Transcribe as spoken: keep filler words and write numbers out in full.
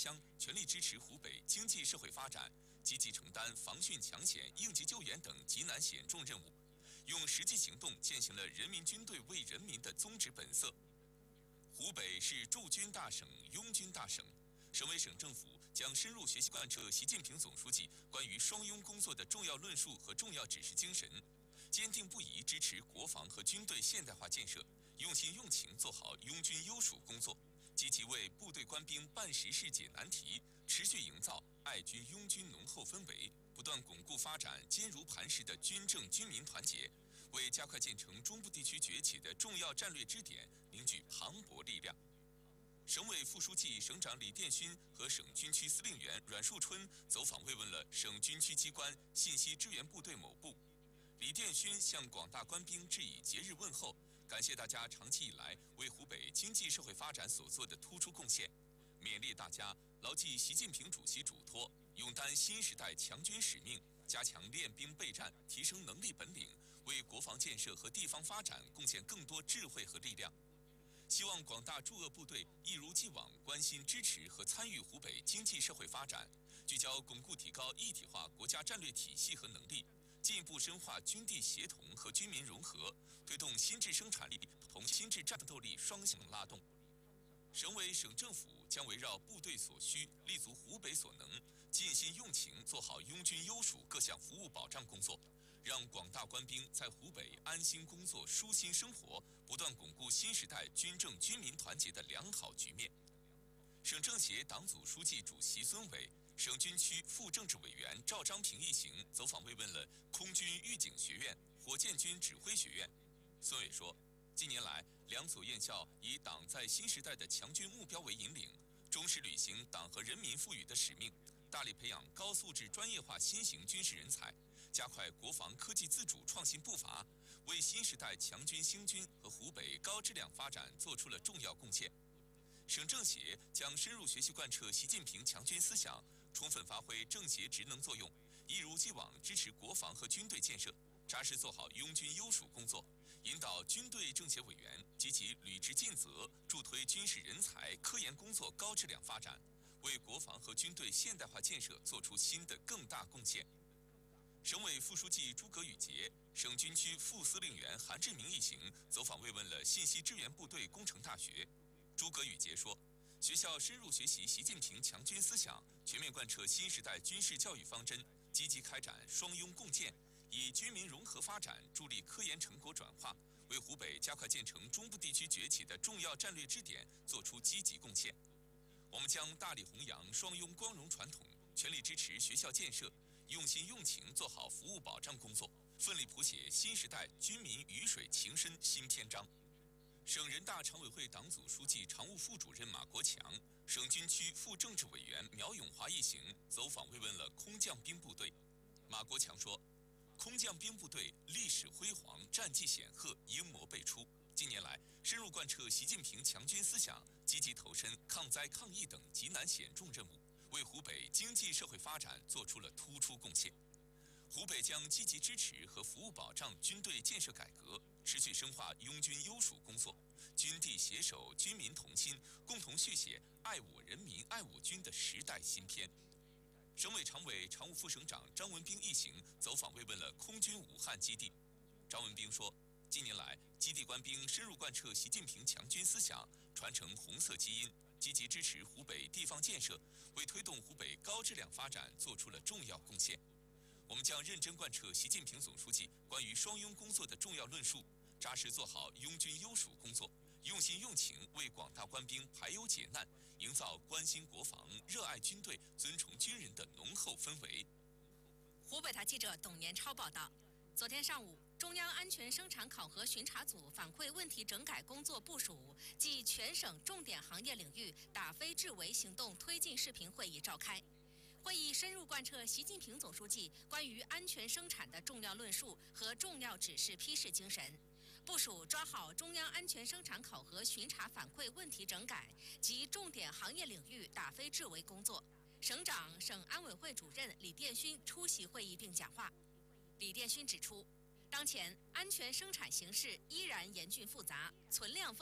乡全力支持湖北经济社会发展，积极承担防汛抢险、应急救援等急难险重任务，用实际行动践行了人民军队为人民的宗旨本色。湖北是驻军大省、拥军大省，省委省政府将深入学习贯彻习近平总书记关于双拥工作的重要论述和重要指示精神，坚定不移支持国防和军队现代化建设，用心用情做好拥军优属工作，积极为部队官兵办实事解难题，持续营造爱军拥军浓厚氛围，不断巩固发展坚如磐石的军政军民团结，为加快建成中部地区崛起的重要战略支点凝聚磅礴力量。省委副书记、省长李殿勋和省军区司令员阮树春走访慰问了省军区机关信息支援部队某部。李殿勋向广大官兵致以节日问候，感谢大家长期以来为湖北经济社会发展所做的突出贡献，勉励大家牢记习近平主席嘱托，勇担新时代强军使命，加强练兵备战，提升能力本领，为国防建设和地方发展贡献更多智慧和力量。希望广大驻鄂部队一如既往关心支持和参与湖北经济社会发展，聚焦巩固提高一体化国家战略体系和能力，进一步深化军地协同和军民融合，推动新质生产力同新质战斗力双向拉动。省委省政府将围绕部队所需，立足湖北所能，尽心用情做好拥军优属各项服务保障工作，让广大官兵在湖北安心工作、舒心生活，不断巩固新时代军政军民团结的良好局面。省政协党组书记、主席孙伟、省军区副政治委员赵章平一行走访慰问了空军预警学院、火箭军指挥学院。孙伟说，近年来，两所院校以党在新时代的强军目标为引领，忠实履行党和人民赋予的使命，大力培养高素质专业化新型军事人才，加快国防科技自主创新步伐，为新时代强军兴军和湖北高质量发展做出了重要贡献。省政协将深入学习贯彻习近平强军思想，充分发挥政协职能作用，一如既往支持国防和军队建设，扎实做好拥军优属工作，引导军队政协委员积极履职尽责，助推军事人才、科研工作高质量发展，为国防和军队现代化建设做出新的更大贡献。省委副书记诸葛宇杰、省军区副司令员韩志明一行走访慰问了信息支援部队工程大学。诸葛宇杰说，学校深入学习习近平强军思想，全面贯彻新时代军事教育方针，积极开展双拥共建，以军民融合发展助力科研成果转化，为湖北加快建成中部地区崛起的重要战略支点做出积极贡献。我们将大力弘扬双拥光荣传统，全力支持学校建设，用心用情做好服务保障工作，奋力谱写新时代军民鱼水情深新篇章。省人大常委会党组书记、常务副主任马国强、省军区副政治委员苗永华一行走访慰问了空降兵部队。马国强说，空降兵部队历史辉煌，战绩显赫，英模辈出。近年来，深入贯彻习近平强军思想，积极投身抗灾抗疫等急难险重任务，为湖北经济社会发展做出了突出贡献。湖北将积极支持和服务保障军队建设改革，持续深化拥军优属工作，军地携手，军民同心，共同续写爱我人民、爱我军的时代新篇。省委常委、常务副省长张文彬一行走访慰问了空军武汉基地。张文彬说，近年来，基地官兵深入贯彻习近平强军思想，传承红色基因，积极支持湖北地方建设，为推动湖北高质量发展做出了重要贡献。我们将认真贯彻习近平总书记关于双拥工作的重要论述，扎实做好拥军优属工作，用心用情为广大官兵排忧解难，营造关心国防、热爱军队、尊崇军人的浓厚氛围。 湖北台记者董年超报道，昨天上午，中央安全生产考核巡查组反馈问题整改工作部署暨全省重点行业领域打非治为行动推进视频会议召开。会议深入贯彻习近平总书记关于安全生产的重要论述和重要指示批示精神，部署抓好中央安全生产考核巡查反馈问题整改及重点行业领域打非治为工作。省长、省安委会主任李殿勋出席会议并讲话。李殿勋指出，当前安全生产形势依然严峻复杂，存量风